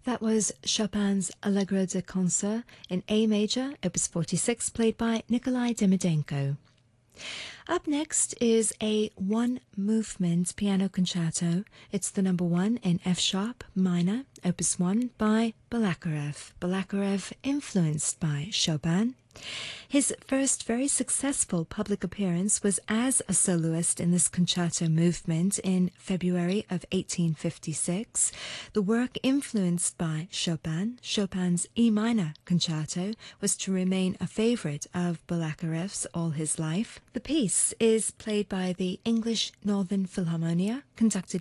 That was Chopin's Allegro de Concert in A major, opus 46, played by Nikolai Demidenko. Up next is a one-movement piano concerto. It's the number 1 in F sharp minor, opus 1, by Balakirev. Balakirev influenced by Chopin. His first very successful public appearance was as a soloist in this concerto movement in February of 1856. The work influenced by Chopin, Chopin's E minor concerto, was to remain a favorite of Balakirev's all his life. The piece is played by the English Northern Philharmonia, conducted